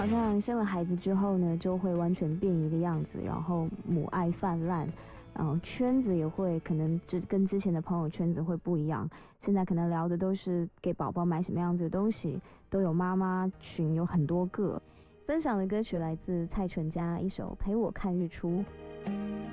好像生了孩子之后呢，就会完全变一个样子，然后母爱泛滥，然后圈子也会可能跟之前的朋友圈子会不一样。现在可能聊的都是给宝宝买什么样子的东西，都有妈妈群，有很多个。分享的歌曲来自蔡淳佳，一首《陪我看日出》。